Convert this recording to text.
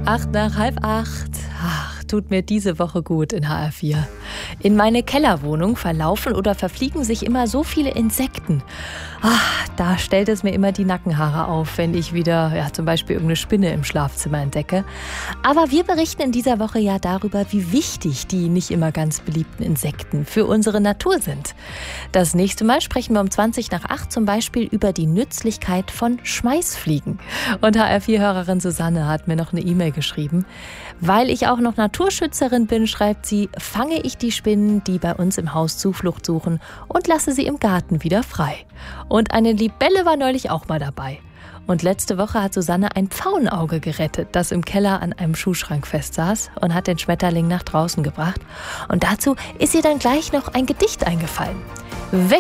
7:08. Ach, tut mir diese Woche gut in HR4. In meine Kellerwohnung verlaufen oder verfliegen sich immer so viele Insekten. Ach, da stellt es mir immer die Nackenhaare auf, wenn ich wieder zum Beispiel irgendeine Spinne im Schlafzimmer entdecke. Aber wir berichten in dieser Woche ja darüber, wie wichtig die nicht immer ganz beliebten Insekten für unsere Natur sind. Das nächste Mal sprechen wir um 7:20 zum Beispiel über die Nützlichkeit von Schmeißfliegen. Und HR4-Hörerin Susanne hat mir noch eine E-Mail geschrieben. Weil ich auch noch Naturschützerin bin, schreibt sie, fange ich die Spinnen, die bei uns im Haus Zuflucht suchen, und lasse sie im Garten wieder frei. Und eine Libelle war neulich auch mal dabei. Und letzte Woche hat Susanne ein Pfauenauge gerettet, das im Keller an einem Schuhschrank festsaß, und hat den Schmetterling nach draußen gebracht. Und dazu ist ihr dann gleich noch ein Gedicht eingefallen. Weg